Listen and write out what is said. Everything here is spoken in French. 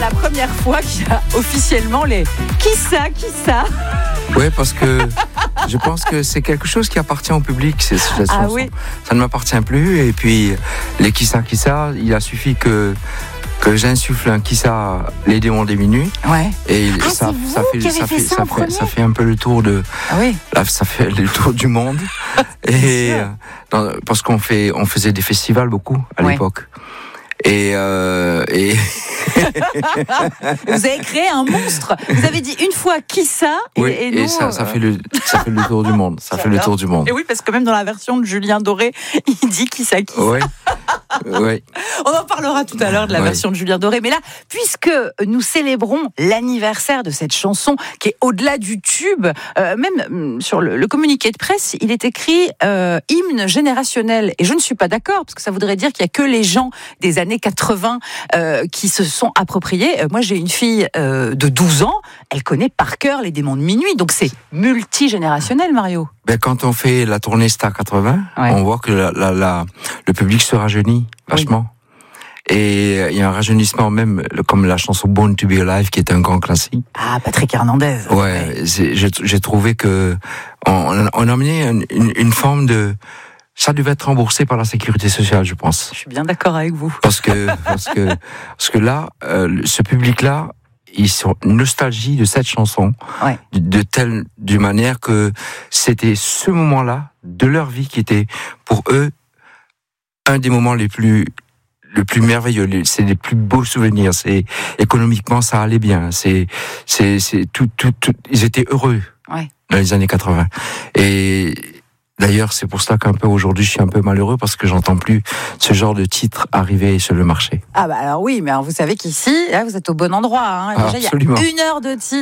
la première fois qu'il y a officiellement les qui ça. Oui, parce que je pense que c'est quelque chose qui appartient au public, cette chanson. Oui. Ça ne m'appartient plus. Et puis, les qui ça, il a suffi que j'insuffle un qui ça, les démons des minuit. Ouais. Et ça fait un peu le tour de. Ah oui. Là, ça fait le tour du monde. Et parce qu'on faisait des festivals beaucoup à l'époque. Et vous avez créé un monstre. Vous avez dit une fois qui ça et nous, ça fait le tour du monde. Ça fait le tour du monde. Et oui, parce que même dans la version de Julien Doré, il dit qui ça. Oui. On en parlera tout à l'heure de la version de Julien Doré. Mais là, puisque nous célébrons l'anniversaire de cette chanson qui est au-delà du tube, même sur le communiqué de presse, il est écrit hymne générationnel. Et je ne suis pas d'accord, parce que ça voudrait dire qu'il n'y a que les gens des années 80 qui se sont appropriés. Moi, j'ai une fille de 12 ans, elle connaît par cœur les démons de minuit. Donc c'est multigénérationnel, Mario. Quand on fait la tournée Star 80, on voit que le public se rajeunit vachement. Oui. Et il y a un rajeunissement même, comme la chanson Born to be Alive, qui est un grand classique. Ah, Patrick Hernandez. Ouais. J'ai trouvé que on a amené une forme de... Ça devait être remboursé par la sécurité sociale, je pense. Je suis bien d'accord avec vous. Parce que là, ce public-là, ils sont nostalgie de cette chanson, d'une manière que c'était ce moment-là de leur vie qui était pour eux un des moments le plus merveilleux. C'est les plus beaux souvenirs. C'est économiquement ça allait bien. C'est tout. Ils étaient heureux dans les années 80. Et d'ailleurs, c'est pour ça qu'un peu aujourd'hui, je suis un peu malheureux parce que j'entends plus ce genre de titre arriver sur le marché. Ah bah alors oui, mais alors vous savez qu'ici, là, vous êtes au bon endroit. Déjà, absolument. Il y a 1 heure de titre.